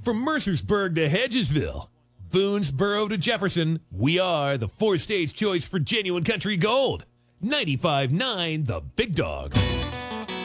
From Mercersburg to Hedgesville, Boonesboro to Jefferson, we are the four-stage choice for genuine country gold. 95.9 The Big Dog.